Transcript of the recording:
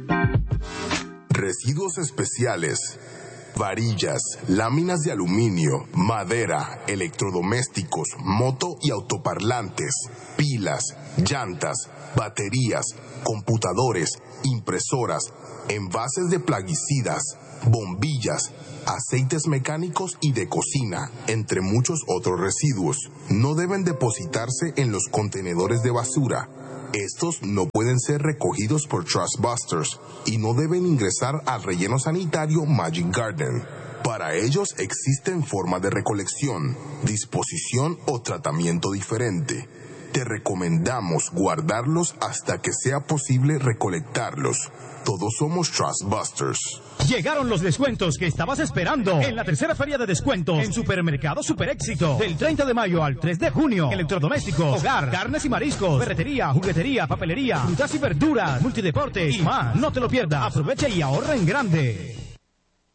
Residuos especiales. Varillas, láminas de aluminio, madera, electrodomésticos, moto y autoparlantes, pilas, llantas, baterías, computadores, impresoras, envases de plaguicidas, bombillas, aceites mecánicos y de cocina, entre muchos otros residuos. No deben depositarse en los contenedores de basura. Estos no pueden ser recogidos por Trustbusters y no deben ingresar al relleno sanitario Magic Garden. Para ellos existen formas de recolección, disposición o tratamiento diferente. Te recomendamos guardarlos hasta que sea posible recolectarlos. Todos somos Trustbusters. Llegaron los descuentos que estabas esperando en la tercera feria de descuentos en Supermercado Super Éxito. Del 30 de mayo al 3 de junio. Electrodomésticos, hogar, carnes y mariscos, ferretería, juguetería, papelería, frutas y verduras, multideportes y más. No te lo pierdas. Aprovecha y ahorra en grande.